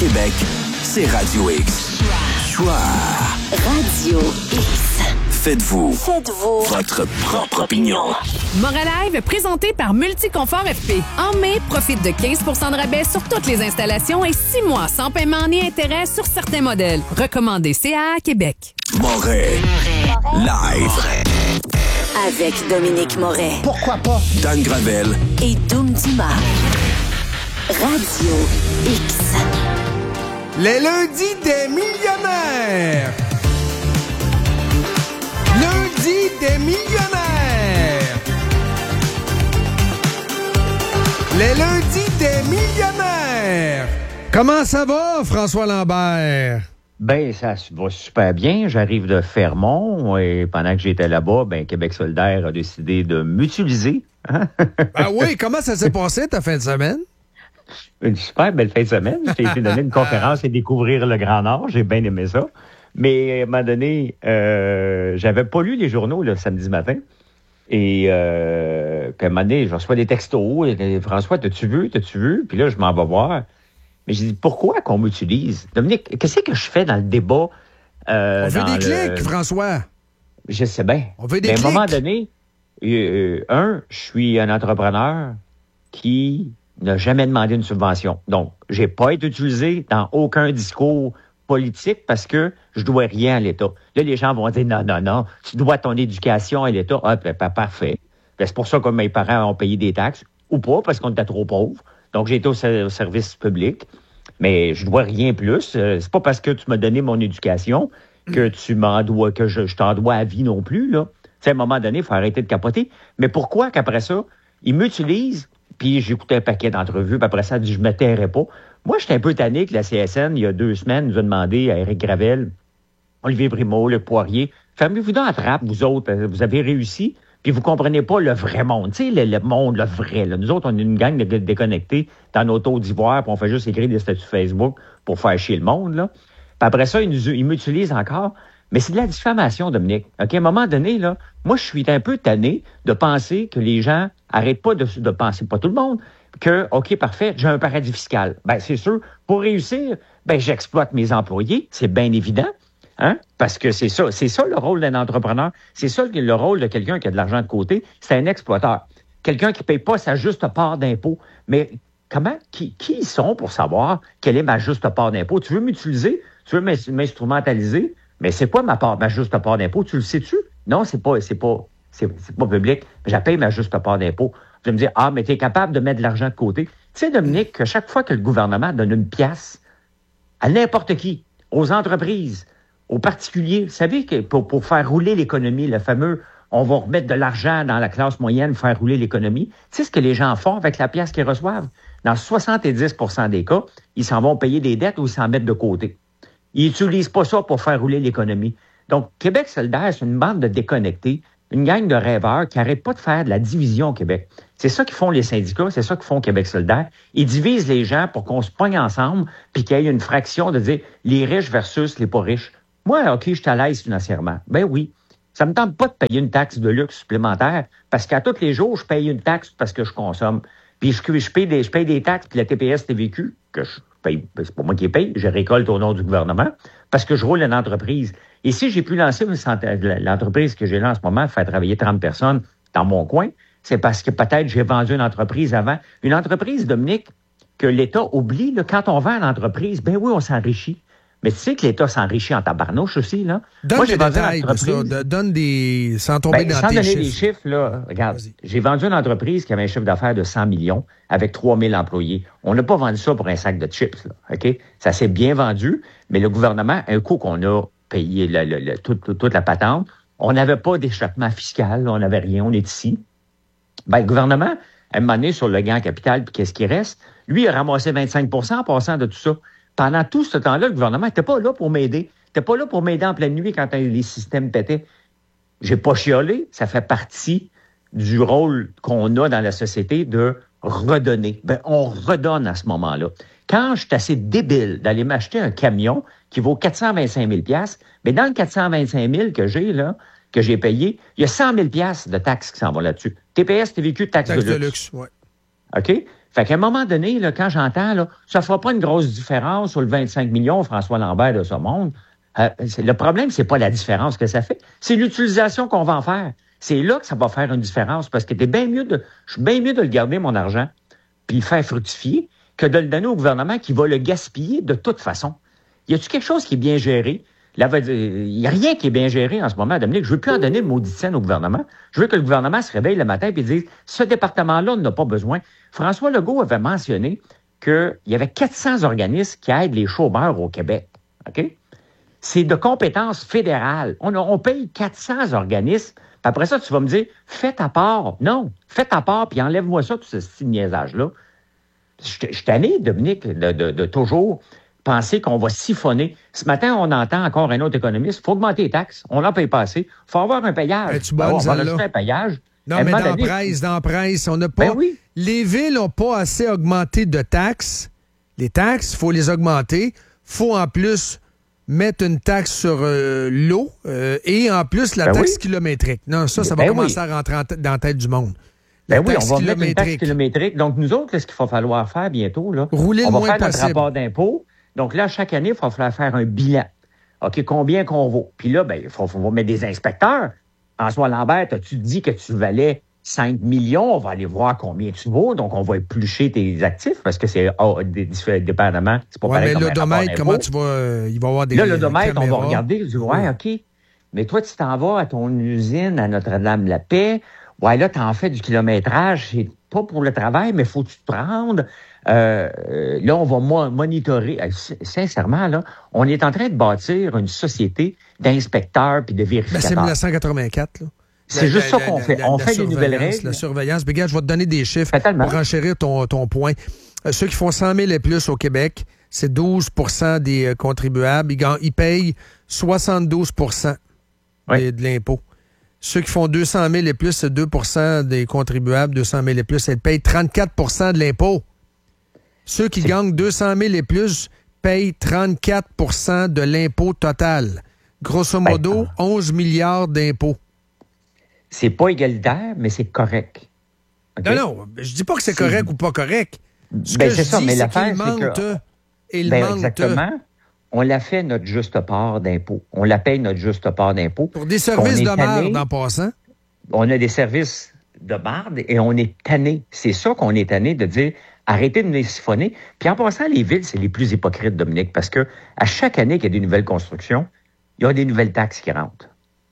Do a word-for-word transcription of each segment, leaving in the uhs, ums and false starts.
Québec, c'est Radio X. Choix. Radio X. Faites-vous. Faites-vous. Votre propre opinion. Moralive, présenté par Multiconfort F P. En mai, profite de quinze pour cent de rabais sur toutes les installations et six mois sans paiement ni intérêt sur certains modèles. Recommandé C A A Québec. Moret. Live. Avec Dominique Moret. Pourquoi pas? Dan Gravel. Et Doom Dumas. Radio X. Les lundis des millionnaires. Lundi des millionnaires. Les lundis des millionnaires. Comment ça va, François Lambert? Ben, ça va super bien. J'arrive de Fermont et pendant que j'étais là-bas, ben, Québec solidaire a décidé de m'utiliser. Hein? Ah oui, comment ça s'est passé ta fin de semaine? Une super belle fin de semaine. J'ai été donner une conférence et découvrir le Grand Nord. J'ai bien aimé ça. Mais à un moment donné, euh, j'avais pas lu les journaux le samedi matin. Et euh, puis à un moment donné, je reçois des textos. Et, François, t'as-tu vu? T'as-tu vu? Puis là, je m'en vais voir. Mais j'ai dit, pourquoi qu'on m'utilise? Dominique, qu'est-ce que je fais dans le débat? Euh, On veut des le... clics, François. Je sais bien. On veut des Mais clics. à un moment donné, euh, un, je suis un entrepreneur qui n'a jamais demandé une subvention. Donc, j'ai pas été utilisé dans aucun discours politique parce que je dois rien à l'État. Là, les gens vont dire, non, non, non, tu dois ton éducation à l'État. Ah, ben, ben, parfait. Ben, c'est pour ça que mes parents ont payé des taxes, ou pas, parce qu'on était trop pauvres. Donc, j'ai été au, au service public, mais je dois rien plus. Euh, c'est pas parce que tu m'as donné mon éducation que tu m'en dois, que je, je t'en dois à vie non plus, là. Tu sais, à un moment donné, il faut arrêter de capoter. Mais pourquoi qu'après ça, ils m'utilisent, puis j'écoutais un paquet d'entrevues, puis après ça, je me tairais pas. Moi, j'étais un peu tanné que la C S N, il y a deux semaines, nous a demandé à Éric Gravel, Olivier Primo, le Poirier, fermez-vous dans la trappe, vous autres, vous avez réussi, puis vous comprenez pas le vrai monde. Tu sais, le, le monde, le vrai. Là. Nous autres, on est une gang de déconnectés dans nos taux d'ivoire, puis on fait juste écrire des statuts Facebook pour faire chier le monde. Là. Puis après ça, ils, nous, ils m'utilisent encore. Mais c'est de la diffamation, Dominique. OK, à un moment donné, là, moi, je suis un peu tanné de penser que les gens arrêtent pas de, de penser, pas tout le monde, que, OK, parfait, j'ai un paradis fiscal. Ben, c'est sûr, pour réussir, ben, j'exploite mes employés, c'est bien évident. Hein? Parce que c'est ça, c'est ça le rôle d'un entrepreneur. C'est ça le rôle de quelqu'un qui a de l'argent de côté. C'est un exploiteur. Quelqu'un qui ne paye pas sa juste part d'impôt. Mais comment, qui, qui ils sont pour savoir quelle est ma juste part d'impôt? Tu veux m'utiliser? Tu veux m'instrumentaliser? Mais c'est quoi ma part, ma juste part d'impôt? Tu le sais-tu? Non, c'est pas, c'est pas, c'est, c'est pas public. Je paye ma juste part d'impôt. Tu vas me dire, ah, mais tu es capable de mettre de l'argent de côté. Tu sais, Dominique, que chaque fois que le gouvernement donne une pièce à n'importe qui, aux entreprises, aux particuliers, vous savez que pour, pour faire rouler l'économie, le fameux « on va remettre de l'argent dans la classe moyenne, faire rouler l'économie », tu sais ce que les gens font avec la pièce qu'ils reçoivent? Dans soixante-dix pour cent des cas, ils s'en vont payer des dettes ou ils s'en mettent de côté. Ils n'utilisent pas ça pour faire rouler l'économie. Donc, Québec solidaire, c'est une bande de déconnectés, une gang de rêveurs qui n'arrêtent pas de faire de la division au Québec. C'est ça qu'ils font les syndicats, c'est ça qu'ils font Québec solidaire. Ils divisent les gens pour qu'on se pogne ensemble puis qu'il y ait une fraction de dire les riches versus les pas riches. Moi, OK, je suis à l'aise financièrement. Ben oui. Ça me tente pas de payer une taxe de luxe supplémentaire parce qu'à tous les jours, je paye une taxe parce que je consomme. Puis je, je, paye, des, je paye des taxes, puis la T P S T V Q, que je paye, c'est pas moi qui les paye, je récolte au nom du gouvernement parce que je roule une entreprise. Et si j'ai pu lancer une santé, l'entreprise que j'ai là en ce moment, faire travailler trente personnes dans mon coin, c'est parce que peut-être j'ai vendu une entreprise avant. Une entreprise, Dominique, que l'État oublie, là, quand on vend une entreprise, ben oui, on s'enrichit. Mais tu sais que l'État s'enrichit en tabarnouche aussi, là. Donne Moi, des j'ai vendu détails une de ça. entreprise. De, donne des... Sans tomber Ben, dans sans tes donner chiffres. des chiffres, là, regarde, Vas-y. j'ai vendu une entreprise qui avait un chiffre d'affaires de cent millions avec trois mille employés. On n'a pas vendu ça pour un sac de chips, là, OK? Ça s'est bien vendu, mais le gouvernement, un coup qu'on a payé le, le, le, toute, toute la patente, on n'avait pas d'échappement fiscal, on n'avait rien, on est ici. Ben, le gouvernement, à un moment donné, sur le gain en capital, puis qu'est-ce qui reste? Lui, il a ramassé vingt-cinq pour cent en passant de tout ça. Pendant tout ce temps-là, le gouvernement n'était pas là pour m'aider. N'était pas là pour m'aider en pleine nuit quand les systèmes pétaient. J'ai pas chiolé. Ça fait partie du rôle qu'on a dans la société de redonner. Ben, on redonne à ce moment-là. Quand je suis assez débile d'aller m'acheter un camion qui vaut quatre cent vingt-cinq mille dollars, mais dans le quatre cent vingt-cinq mille que j'ai, là, que j'ai payé, il y a cent mille dollars de taxes qui s'en vont là-dessus. T P S, T V Q, taxes Taxe de luxe. de luxe, oui. OK? Fait qu'à un moment donné, là, quand j'entends, là, ça ne fera pas une grosse différence sur le vingt-cinq millions François Lambert de ce monde. Euh, le problème, c'est pas la différence que ça fait, c'est l'utilisation qu'on va en faire. C'est là que ça va faire une différence, parce que t'es bien mieux de, je suis bien mieux de le garder, mon argent, puis le faire fructifier, que de le donner au gouvernement qui va le gaspiller de toute façon. Y a-tu quelque chose qui est bien géré? Il n'y a rien qui est bien géré en ce moment, Dominique. Je veux plus en donner de maudite scène au gouvernement. Je veux que le gouvernement se réveille le matin et dise, ce département-là n'a pas besoin. François Legault avait mentionné qu'il y avait quatre cents organismes qui aident les chômeurs au Québec. OK? C'est de compétence fédérale. On, on paye quatre cents organismes. Puis après ça, tu vas me dire, fais ta part. Non, fais ta part, puis enlève-moi ça, tout ce style niaisage-là. Je suis tanné, Dominique, de, de, de toujours penser qu'on va siphonner. Ce matin, on entend encore un autre économiste, il faut augmenter les taxes. On n'en paye pas assez. Il faut avoir un payage. Es-tu bonne, on va celle-là? rajouter un payage. Non, À un mais moment dans la donné, presse, dans la presse, on n'a pas... Ben oui. Les villes n'ont pas assez augmenté de taxes. Les taxes, il faut les augmenter. Il faut en plus mettre une taxe sur euh, l'eau euh, et en plus la Ben taxe oui. kilométrique. Non, ça, ça Ben va commencer oui. à rentrer en t- dans la tête du monde. La Ben oui, on taxe va mettre une taxe kilométrique. kilométrique. Donc, nous autres, qu'est-ce qu'il va falloir faire bientôt? Là? Rouler on le va moins faire notre possible. rapport d'impôt. Donc là, chaque année, il va falloir faire un bilan. OK, combien qu'on vaut? Puis là, ben, il faut, faut mettre des inspecteurs. François Lambert, as-tu dit que tu valais cinq millions? On va aller voir combien tu vaux. Donc, on va éplucher tes actifs parce que c'est oh, des, des, dépendamment. C'est pas Ouais, pareil mais comme un l'odomètre, rapport comment d'impôt. tu vas... euh, il va y avoir des Là, l'odomètre, on va caméras. regarder. Je dis, ouais, OK. Mais toi, tu t'en vas à ton usine à Notre-Dame-la-Paix. Ouais, là, tu en fais du kilométrage. C'est pas pour le travail, mais faut que tu te rendes. Euh, euh, là, on va mo- monitorer. Euh, s- sincèrement, là, on est en train de bâtir une société d'inspecteurs puis de Ben, c'est vérificateurs. mille neuf cent quatre-vingt-quatre, là. C'est La- juste la- ça qu'on la- fait. la- On la fait des nouvelles surveillance, règles. La surveillance. Mais regarde, je vais te donner des chiffres Totalement. pour enchérir ton, ton point. Euh, ceux qui font cent mille et plus au Québec, c'est douze pour cent des euh, contribuables. Ils, gagnent- ils payent soixante-douze pour cent Oui. des- de l'impôt. Ceux qui font deux cent mille et plus, c'est deux pour cent des contribuables. deux cent mille et plus, ils payent trente-quatre pour cent de l'impôt. Ceux qui C'est- gagnent deux cent mille et plus payent trente-quatre pour cent de l'impôt total. Grosso Ben, modo, onze milliards d'impôts. C'est pas égalitaire, mais c'est correct. OK? Non, non, je dis pas que c'est C'est- correct ou pas correct. Ce Ben, que c'est je ça, dis, mais c'est l'affaire, qu'il c'est manque, que- il Ben, manque exactement. On l'a fait notre juste part d'impôt. On la paye notre juste part d'impôt. pour des services On est de tanné. merde en passant. On a des services de marde et on est tanné. C'est ça qu'on est tanné de dire arrêtez de nous siphonner. Puis en passant, les villes, c'est les plus hypocrites, Dominique, parce que à chaque année qu'il y a des nouvelles constructions, il y a des nouvelles taxes qui rentrent.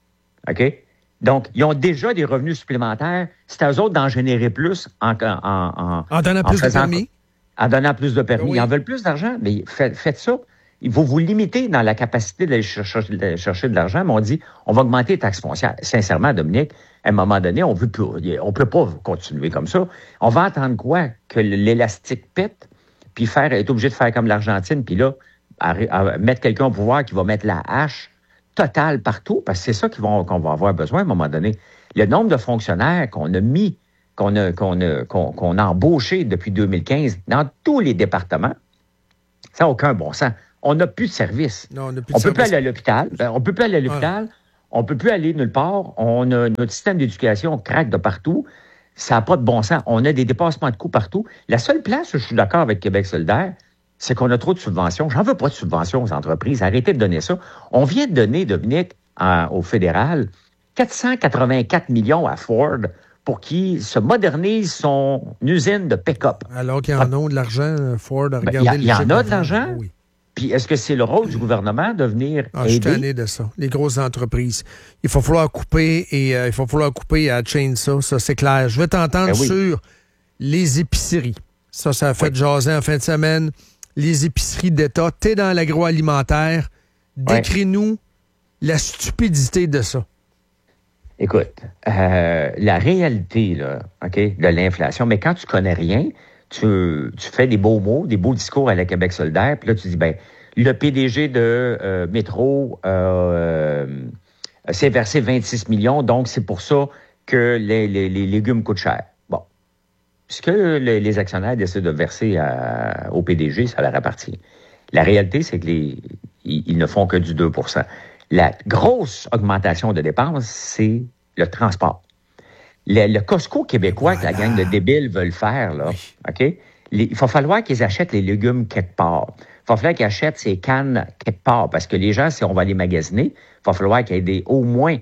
OK? Donc, ils ont déjà des revenus supplémentaires. C'est à eux autres d'en générer plus en, en, en, En donnant en plus de faisant- permis. En donnant plus de permis. Oui. Ils en veulent plus d'argent, mais faites, faites ça. Il faut vous limiter dans la capacité d'aller chercher, d'aller chercher de l'argent, mais on dit, on va augmenter les taxes foncières. Sincèrement, Dominique, à un moment donné, on veut plus, on peut pas continuer comme ça. On va attendre quoi? Que l'élastique pète, puis faire, être obligé de faire comme l'Argentine, puis là, à, à mettre quelqu'un au pouvoir qui va mettre la hache totale partout, parce que c'est ça qu'ils vont, qu'on va avoir besoin à un moment donné. Le nombre de fonctionnaires qu'on a mis, qu'on a, qu'on a, qu'on, qu'on a embauchés depuis deux mille quinze dans tous les départements, ça n'a aucun bon sens. On n'a plus de service. Non, on n'a plus On de peut plus service. aller à l'hôpital. Ben, on peut plus aller à l'hôpital. On peut plus aller nulle part. On a notre système d'éducation craque de partout. Ça n'a pas de bon sens. On a des dépassements de coûts partout. La seule place où je suis d'accord avec Québec solidaire, c'est qu'on a trop de subventions. J'en veux pas de subventions aux entreprises. Arrêtez de donner ça. On vient de donner, Dominique, en- au fédéral, quatre cent quatre-vingt-quatre millions à Ford pour qu'il se modernise son usine de pick-up. Alors qu'il y en a de l'argent, Ford, à Ben, regarder il y a- les il y en chiffres a de avant. l'argent? Oui. Puis est-ce que c'est le rôle du gouvernement de venir Ah, je suis aider? tanné de ça. Les grosses entreprises. Il va falloir couper et euh, il va falloir couper à Chainsaw, ça c'est clair. Je vais t'entendre Ben oui. sur les épiceries. Ça, ça a fait Oui. jaser en fin de semaine. Les épiceries d'État. T'es dans l'agroalimentaire. Décris-nous la stupidité de ça. Écoute, euh, la réalité là, ok, de l'inflation, mais quand tu connais rien, tu, tu fais des beaux mots, des beaux discours à la Québec solidaire, puis là tu dis, ben, le P D G de euh, Métro euh, euh, s'est versé vingt-six millions, donc c'est pour ça que les, les, les légumes coûtent cher. Bon. Ce que les, les actionnaires décident de verser à- au P D G, ça leur appartient. La réalité, c'est que les, ils, ils ne font que du deux pour cent. La grosse augmentation de dépenses, c'est le transport. Le, le Costco québécois Voilà. que la gang de débiles veulent faire, là, OK? les, il va falloir qu'ils achètent les légumes quelque part. Il va falloir qu'ils achètent ces cannes quelque part, parce que les gens, si on va les magasiner, il va falloir qu'il y ait des, au moins,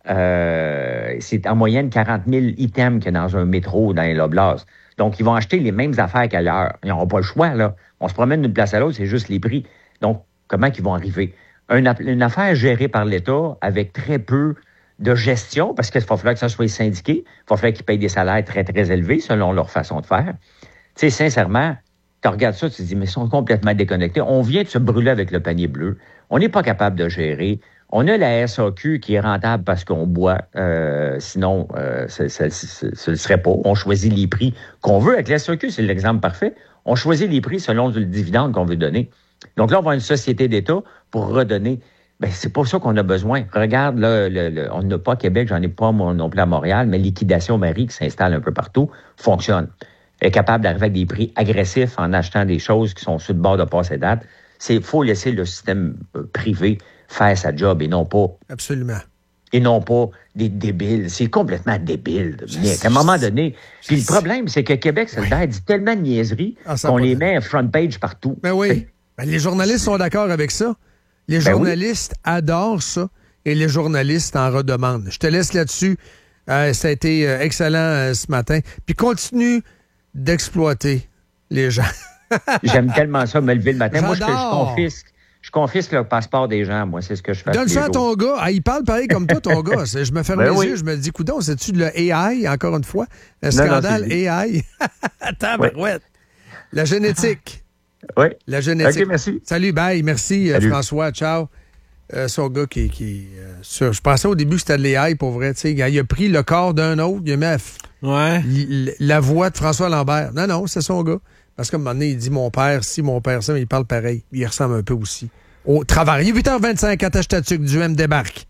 euh, c'est en moyenne quarante mille items qu'il y a dans un métro, dans les Loblaws. Donc, ils vont acheter les mêmes affaires qu'ailleurs. Ils n'auront pas le choix, là. On se promène d'une place à l'autre, c'est juste les prix. Donc, comment ils vont arriver? Une, une affaire gérée par l'État avec très peu de gestion, parce qu'il va falloir que ça soit syndiqué, il va falloir qu'ils payent des salaires très, très élevés selon leur façon de faire. Tu sais, sincèrement, tu regardes ça, tu te dis, mais ils sont complètement déconnectés. On vient de se brûler avec le panier bleu. On n'est pas capable de gérer. On a la S A Q qui est rentable parce qu'on boit. Euh, sinon, euh, ce ne serait pas. On choisit les prix qu'on veut. Avec la S A Q, c'est l'exemple parfait. On choisit les prix selon le dividende qu'on veut donner. Donc là, on va avoir une société d'État pour redonner. Ben, c'est pas ça qu'on a besoin. Regarde, là, le, le, on n'a pas à Québec, j'en ai pas non plus à Montréal, mais Liquidation Marie qui s'installe un peu partout fonctionne. Elle est capable d'arriver avec des prix agressifs en achetant des choses qui sont sur le bord de passer date. C'est faut laisser le système privé faire sa job et non pas... Absolument. Et non pas des débiles. C'est complètement débile. À un moment donné... Puis le problème, c'est que Québec solidaire dit tellement de niaiseries ah, qu'on les met en front page partout. Ben oui. Ben, les journalistes sont d'accord avec ça. Les ben journalistes oui. adorent ça et les journalistes en redemandent. Je te laisse là-dessus. Euh, ça a été euh, excellent euh, ce matin. Puis continue d'exploiter les gens. J'aime tellement ça, me lever le matin. J'adore. Moi, je, je confisque. Je confisque le passeport des gens, moi, c'est ce que je fais. Donne ça à ton gars. Ah, il parle pareil comme toi, ton gars. Je me ferme ben les oui. yeux, je me dis, coudonc, c'est-tu de le A I, encore une fois? Un scandale non, non, A I. Attends, oui. Brouette. La génétique. Oui. La génétique. OK, merci. Salut, bye. Merci, Salut. François. Ciao. Euh, son gars qui, qui euh, sur, je pensais au début que c'était de l'A I, pour vrai. Tu sais, il a pris le corps d'un autre, il a mis la, ouais. l, la voix de François Lambert. Non, non, c'est son gars. Parce qu'à un moment donné, il dit mon père, si mon père, ça, mais il parle pareil. Il ressemble un peu aussi. Au travail. Il est huit heures vingt-cinq, attache ta tuque, du M débarque.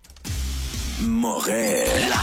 Morel.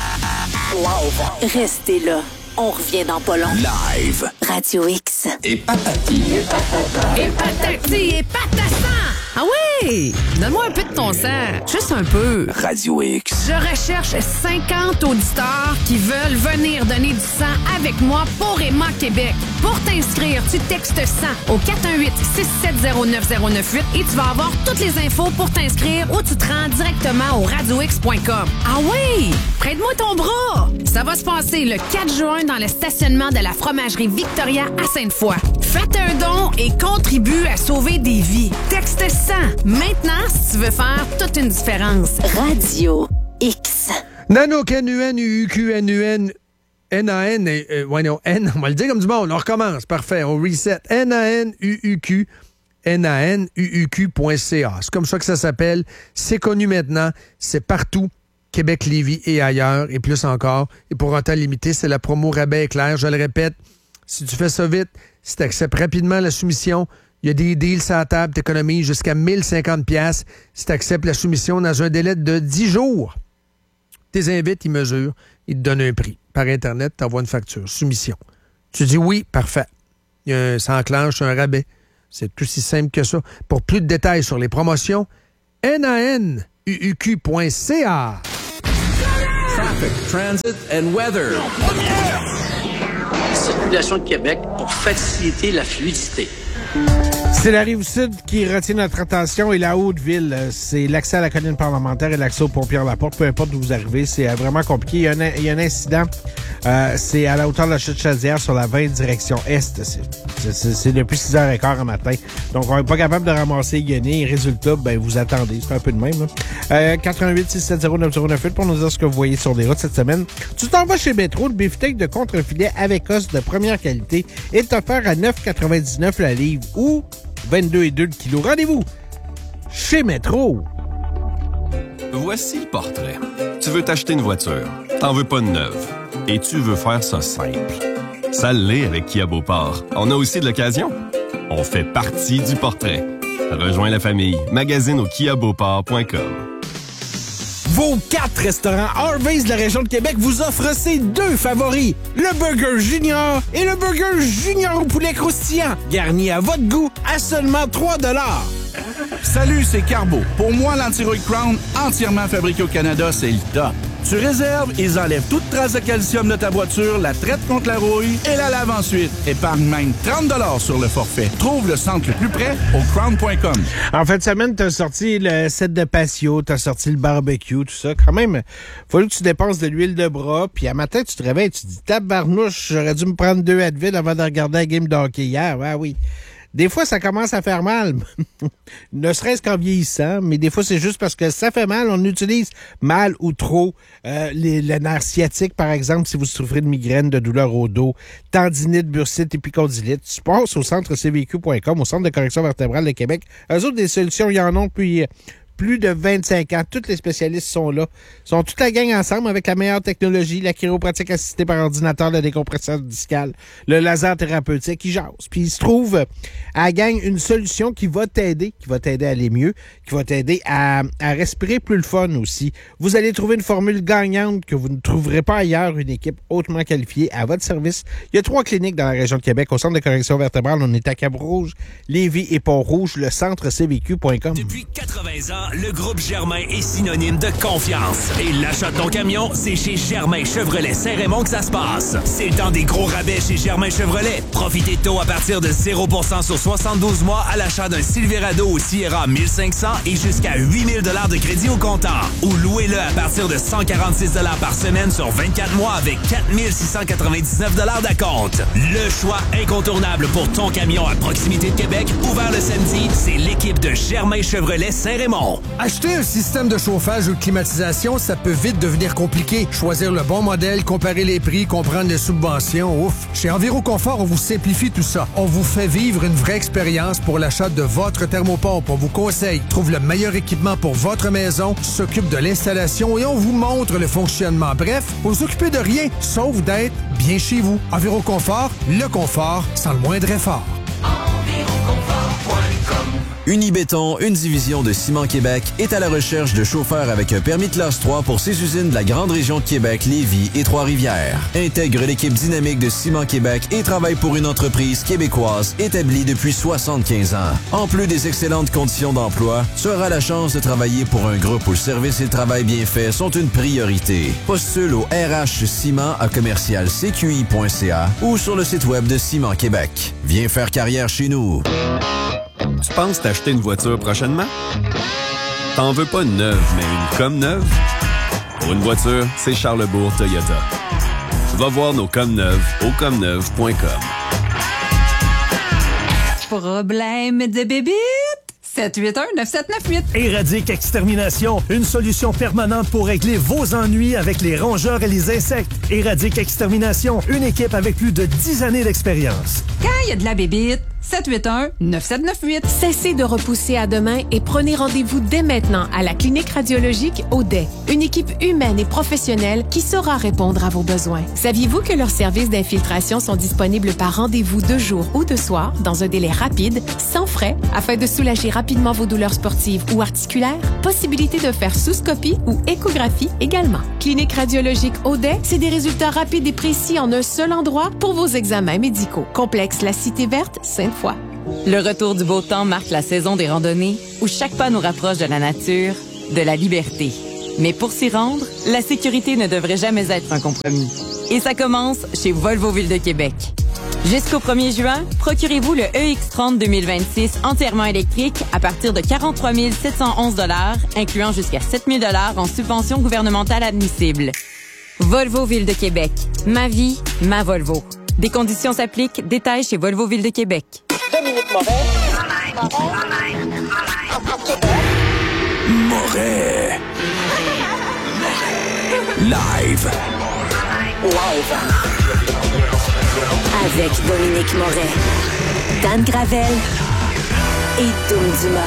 Live. Restez là. On revient dans pas long. Live. Radio X. Et patati. Et patati. Et patassan. Ah oui! Donne-moi un peu de ton sang. Juste un peu. Radio X. Je recherche cinquante auditeurs qui veulent venir donner du sang avec moi pour Emma Québec. Pour t'inscrire, tu textes sang au quatre un huit, six sept zéro, neuf zéro neuf huit et tu vas avoir toutes les infos pour t'inscrire ou tu te rends directement au radio x point com. Ah oui! Prête-moi ton bras! Ça va se passer le quatre juin dans le stationnement de la fromagerie Victoria à Sainte-Foy. Faites un don et contribue à sauver des vies. Texte sang. Maintenant, si tu veux faire toute une différence. Radio X. Nano, N U N, U U Q, N U N, N A N, euh, ouais, non, N, on va le dire comme du monde, on recommence, parfait, on reset. N A N U U Q, N A N U U Q point C A. C'est comme ça que ça s'appelle. C'est connu maintenant. C'est partout. Québec, Lévis et ailleurs, et plus encore. Et pour un temps limité, c'est la promo rabais éclair. Je le répète, si tu fais ça vite, si tu acceptes rapidement la soumission, il y a des deals sur la table, t'économises jusqu'à mille cinquante dollars si tu acceptes la soumission dans un délai de dix jours. Tes invites, ils mesurent, ils te donnent un prix. Par Internet, tu envoies une facture, soumission. Tu dis oui, parfait. Il y a un, ça enclenche un rabais. C'est aussi simple que ça. Pour plus de détails sur les promotions, N A N U U Q point C A. Traffic, transit and weather. Circulation de Québec pour faciliter la fluidité. C'est la Rive-Sud qui retient notre attention et la Haute-Ville. C'est l'accès à la colline parlementaire et l'accès aux Pompiers-la-Porte. Peu importe d'où vous arrivez, c'est vraiment compliqué. Il y a un, il y a un incident. Euh, c'est à la hauteur de la Chute-Chaudière sur la vingt direction Est. C'est, c'est, c'est depuis six heures quinze en matin. Donc, on n'est pas capable de ramasser les guenilles. Résultat, ben vous attendez. C'est un peu de même. Hein. Euh, quatre un huit, six sept zéro, neuf zéro neuf huit pour nous dire ce que vous voyez sur les routes cette semaine. Tu t'en vas chez Métro. Le beefsteak de contrefilet avec os de première qualité est offert à neuf quatre-vingt-dix-neuf la livre ou vingt-deux virgule deux le kilo. Rendez-vous chez Métro. Voici le portrait. Tu veux t'acheter une voiture, t'en veux pas de neuve, et tu veux faire ça simple. Ça l'est avec Kia Beauport. On a aussi de l'occasion. On fait partie du portrait. Rejoins la famille. Magasine au kia beauport point com. Vos quatre restaurants Harvey's de la région de Québec vous offrent ces deux favoris. Le Burger Junior et le Burger Junior au poulet croustillant. Garni à votre goût à seulement trois dollars. Salut, c'est Carbo. Pour moi, l'Antirouille Crown, entièrement fabriqué au Canada, c'est le top. Tu réserves, ils enlèvent toute traces de calcium de ta voiture, la traite contre la rouille et la lave ensuite. Épargne même trente dollars sur le forfait. Trouve le centre le plus près au crown point com. En fin de semaine, t'as sorti le set de patio, t'as sorti le barbecue, tout ça. Quand même, faut que tu dépenses de l'huile de bras, puis à matin, tu te réveilles, tu te dis, tabarnouche, j'aurais dû me prendre deux Advil avant de regarder la game de hockey hier. Ah oui. Des fois, ça commence à faire mal, ne serait-ce qu'en vieillissant, mais des fois, c'est juste parce que ça fait mal. On utilise mal ou trop euh, les, le nerf sciatique, par exemple, si vous souffrez de migraine, de douleur au dos, tendinite, bursite, épicondylite. Tu passes au centre c v q point com, au Centre de correction vertébrale de Québec. Eux autres, des solutions, ils en ont depuis plus de vingt-cinq ans. Tous les spécialistes sont là. Ils sont toute la gang ensemble avec la meilleure technologie, la chiropratique assistée par ordinateur, la décompression discale, le laser thérapeutique. Ils jasent. Puis il se trouve à la gang une solution qui va t'aider, qui va t'aider à aller mieux, qui va t'aider à, à respirer plus le fun aussi. Vous allez trouver une formule gagnante que vous ne trouverez pas ailleurs, une équipe hautement qualifiée à votre service. Il y a trois cliniques dans la région de Québec. Au Centre de correction vertébrale, on est à Cap-Rouge, Lévis et Pont-Rouge, le centre c v q point com. Depuis quatre-vingts ans, le groupe Germain est synonyme de confiance. Et l'achat de ton camion, c'est chez Germain Chevrolet Saint-Raymond que ça se passe. C'est le temps des gros rabais chez Germain Chevrolet. Profitez de taux à partir de zéro pour cent sur soixante-douze mois à l'achat d'un Silverado ou Sierra mille cinq cents et jusqu'à huit mille dollars de crédit au comptant. Ou louez-le à partir de cent quarante-six dollars par semaine sur vingt-quatre mois avec quatre mille six cent quatre-vingt-dix-neuf dollars d'acompte. Le choix incontournable pour ton camion à proximité de Québec, ouvert le samedi, c'est l'équipe de Germain Chevrolet Saint-Raymond. Acheter un système de chauffage ou de climatisation, ça peut vite devenir compliqué. Choisir le bon modèle, comparer les prix, comprendre les subventions, ouf. Chez Enviroconfort, on vous simplifie tout ça. On vous fait vivre une vraie expérience pour l'achat de votre thermopompe. On vous conseille, trouve le meilleur équipement pour votre maison, s'occupe de l'installation et on vous montre le fonctionnement. Bref, vous vous occupez de rien, sauf d'être bien chez vous. Enviroconfort, le confort sans le moindre effort. Unibéton, une division de Ciment Québec, est à la recherche de chauffeurs avec un permis classe trois pour ses usines de la grande région de Québec, Lévis et Trois-Rivières. Intègre l'équipe dynamique de Ciment Québec et travaille pour une entreprise québécoise établie depuis soixante-quinze ans. En plus des excellentes conditions d'emploi, tu auras la chance de travailler pour un groupe où le service et le travail bien fait sont une priorité. Postule au R H Ciment à commercial c q i point c a ou sur le site web de Ciment Québec. Viens faire carrière chez nous. Tu penses t'acheter une voiture prochainement? T'en veux pas une neuve, mais une comme neuve? Pour une voiture, c'est Charlebourg Toyota. Va voir nos comme neuves au comme neuve point com. Problème de bébite? sept huit un neuf sept neuf huit. Éradique Extermination, une solution permanente pour régler vos ennuis avec les rongeurs et les insectes. Éradique Extermination, une équipe avec plus de dix années d'expérience. Quand il y a de la bébite, sept huit un neuf sept neuf huit. Cessez de repousser à demain et prenez rendez-vous dès maintenant à la clinique radiologique Audet. Une équipe humaine et professionnelle qui saura répondre à vos besoins. Saviez-vous que leurs services d'infiltration sont disponibles par rendez-vous de jour ou de soir dans un délai rapide, sans frais, afin de soulager rapidement vos douleurs sportives ou articulaires? Possibilité de faire sous-scopie ou échographie également. Clinique radiologique Audet, c'est des résultats rapides et précis en un seul endroit pour vos examens médicaux. Complexe La Cité Verte, Sainte-Foy. Le retour du beau temps marque la saison des randonnées où chaque pas nous rapproche de la nature, de la liberté. Mais pour s'y rendre, la sécurité ne devrait jamais être un compromis. Et ça commence chez Volvo Ville de Québec. Jusqu'au premier juin, procurez-vous le E X trente deux mille vingt-six entièrement électrique à partir de quarante-trois mille sept cent onze dollars, incluant jusqu'à sept mille dollars en subvention gouvernementale admissible. Volvo Ville de Québec. Ma vie, ma Volvo. Des conditions s'appliquent. Détails chez Volvo Ville de Québec. Dominique Moret. Moret. Live. Live. Avec Dominique Moret, Dan Gravel et Doom Dumas.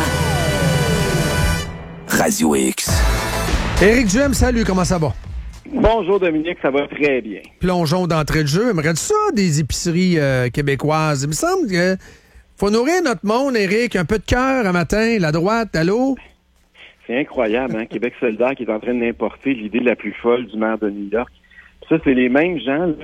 Radio X. Éric Duhem, salut, comment ça va? Bonjour Dominique, ça va très bien. Plongeons d'entrée de jeu. Aimerais-tu ça, des épiceries euh, québécoises? Il me semble que faut nourrir notre monde, Éric. Un peu de cœur un matin, la droite, allô? C'est incroyable, hein? Québec solidaire qui est en train d'importer l'idée la plus folle du maire de New York. Ça, c'est les mêmes gens là,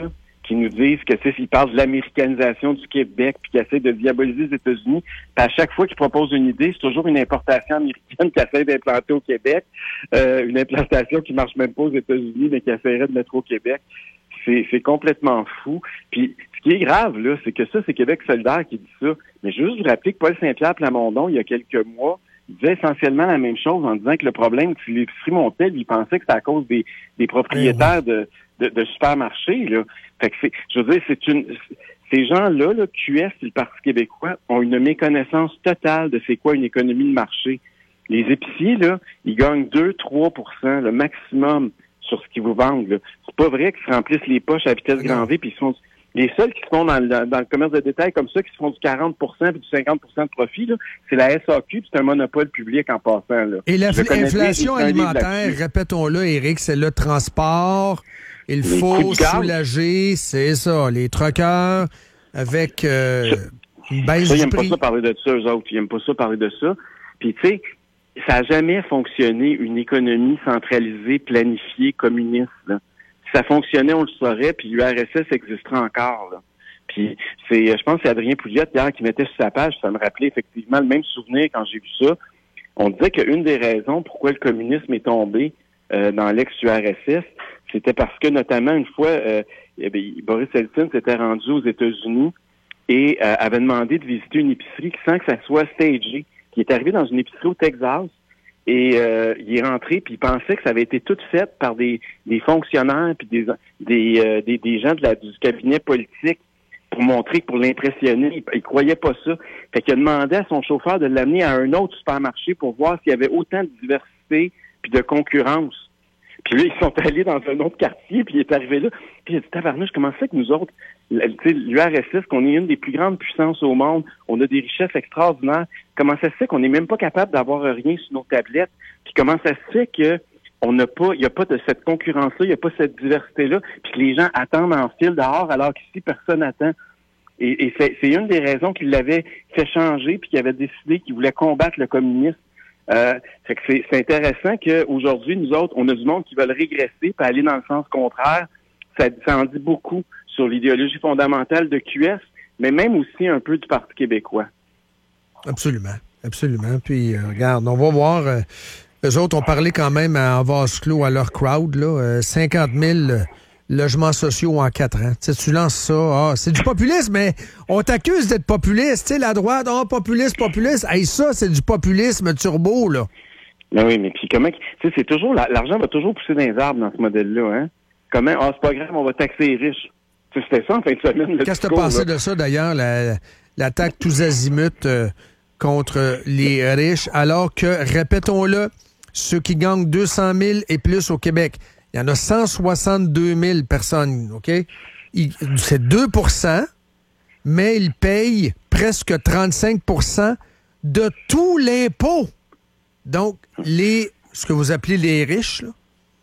qui nous disent que, tu sais, s'ils parlent de l'américanisation du Québec, puis qu'ils essaient de diaboliser les États-Unis, puis à chaque fois qu'ils proposent une idée, c'est toujours une importation américaine qui essaie d'implanter au Québec, euh, une implantation qui marche même pas aux États-Unis, mais qui essaierait de mettre au Québec. C'est, c'est complètement fou. Puis, ce qui est grave, là, c'est que ça, c'est Québec solidaire qui dit ça. Mais je veux juste vous rappeler que Paul Saint-Pierre Plamondon, il y a quelques mois, il disait essentiellement la même chose en disant que le problème, c'est l'épicerie Montel, il pensait que c'était à cause des, des propriétaires de, de, de supermarchés, là. Fait que c'est, je veux dire, c'est une, ces gens-là, là, Q S et le Parti québécois, ont une méconnaissance totale de c'est quoi une économie de marché. Les épiciers, là, ils gagnent deux à trois pour cent, le maximum, sur ce qu'ils vous vendent, là. C'est pas vrai qu'ils se remplissent les poches à vitesse grand V, puis ils sont les seuls qui se font dans le, dans le commerce de détail comme ça, qui se font du quarante pour cent puis du cinquante pour cent de profit, là, c'est la S A Q, puis c'est un monopole public en passant. Là. Et l'inflation alimentaire, répétons-le, Éric, c'est le transport. Il les faut soulager, c'est ça, les truckers avec euh, ça, une baisse ça, du ils n'aiment prix. pas ça parler de ça, eux autres. Ils n'aiment pas ça parler de ça. Puis, tu sais, ça n'a jamais fonctionné, une économie centralisée, planifiée, communiste, là. Si ça fonctionnait, on le saurait, puis l'U R S S existerait encore, là. Puis, c'est, je pense que c'est Adrien Pouliot, hier, qui mettait sur sa page, ça me rappelait effectivement le même souvenir quand j'ai vu ça. On disait qu'une des raisons pourquoi le communisme est tombé euh, dans l'ex-U R S S, c'était parce que, notamment, une fois, euh, eh bien, Boris Eltsine s'était rendu aux États-Unis et euh, avait demandé de visiter une épicerie sans que ça soit stagé. Il est arrivé dans une épicerie au Texas et euh, il est rentré puis il pensait que ça avait été tout fait par des, des fonctionnaires puis des des, euh, des des gens de la, du cabinet politique pour montrer que pour l'impressionner, il, il croyait pas ça. Fait qu'il a demandé à son chauffeur de l'amener à un autre supermarché pour voir s'il y avait autant de diversité puis de concurrence. Puis là, ils sont allés dans un autre quartier, puis il est arrivé là. Puis il a dit, tabarnouche, comment ça que nous autres, l'U R S S, qu'on est une des plus grandes puissances au monde, on a des richesses extraordinaires, comment ça se fait qu'on n'est même pas capable d'avoir rien sur nos tablettes? Puis comment ça se fait que on n'a pas, il n'y a pas de cette concurrence-là, il n'y a pas cette diversité-là, puis que les gens attendent en file dehors, alors qu'ici, personne n'attend. Et, et c'est, c'est une des raisons qu'il l'avait fait changer, puis qu'il avait décidé qu'il voulait combattre le communisme. Euh, fait que c'est, c'est intéressant qu'aujourd'hui, nous autres, on a du monde qui veulent régresser puis aller dans le sens contraire. Ça, ça en dit beaucoup sur l'idéologie fondamentale de Q S, mais même aussi un peu du Parti québécois. Absolument, absolument. Puis, euh, regarde, on va voir. Euh, eux autres ont parlé quand même en vase clos à leur crowd, là, euh, cinquante mille logements sociaux en quatre ans. Tu sais, tu lances ça, ah, c'est du populisme, mais on t'accuse d'être populiste. Tu sais, la droite, ah, oh, populiste, populiste. Hey, ça, c'est du populisme turbo, là. Ben oui, mais puis comment... Tu sais, c'est toujours... L'argent va toujours pousser dans les arbres dans ce modèle-là, hein? Comment... Ah, c'est pas grave, on va taxer les riches. Tu sais, c'était ça en fin de semaine. Qu'est-ce que tu as pensé de ça, d'ailleurs, la, l'attaque tous azimuts euh, contre les riches, alors que, répétons-le, ceux qui gagnent deux cent mille et plus au Québec... Il y en a cent soixante-deux mille personnes, OK? Il, c'est deux pour cent, mais ils payent presque trente-cinq pour cent de tout l'impôt. Donc, les ce que vous appelez les riches, là,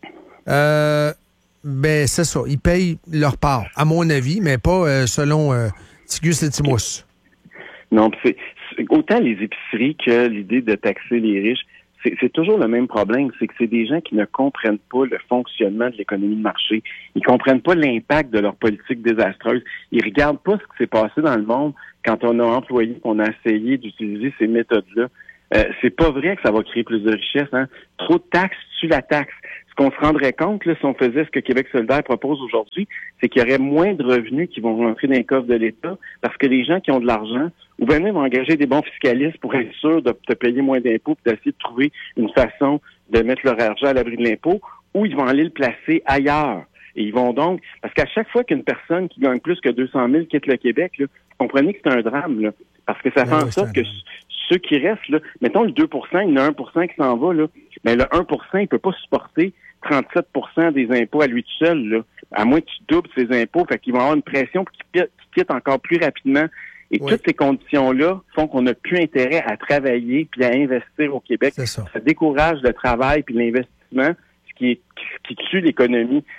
euh, ben c'est ça. Ils payent leur part, à mon avis, mais pas euh, selon euh, Tigus et Timous. Non, c'est, c'est autant les épiceries que l'idée de taxer les riches. C'est, c'est toujours le même problème, c'est que c'est des gens qui ne comprennent pas le fonctionnement de l'économie de marché. Ils comprennent pas l'impact de leur politique désastreuse. Ils regardent pas ce qui s'est passé dans le monde quand on a employé, qu'on a essayé d'utiliser ces méthodes-là. Euh, c'est pas vrai que ça va créer plus de richesse, hein. Trop de taxes tue la taxe. Ce qu'on se rendrait compte, là, si on faisait ce que Québec solidaire propose aujourd'hui, c'est qu'il y aurait moins de revenus qui vont rentrer dans les coffres de l'État parce que les gens qui ont de l'argent ou bien même engager des bons fiscalistes pour être sûr de te payer moins d'impôts et d'essayer de trouver une façon de mettre leur argent à l'abri de l'impôt, ou ils vont aller le placer ailleurs. Et ils vont donc... Parce qu'à chaque fois qu'une personne qui gagne plus que deux cent mille quitte le Québec, là, vous comprenez que c'est un drame, là, parce que ça fait en sorte que ceux qui restent, là, mettons le deux pour cent, il y en a un pour cent qui s'en va, là, mais le un pour cent, il peut pas supporter trente-sept pour cent des impôts à lui tout seul, là, à moins que tu doubles ses impôts, fait qu'ils vont avoir une pression pour qu'ils quittent encore plus rapidement. Et oui. Toutes ces conditions-là font qu'on n'a plus intérêt à travailler puis à investir au Québec. C'est ça. Ça décourage le travail puis l'investissement, ce qui, est, ce qui tue l'économie.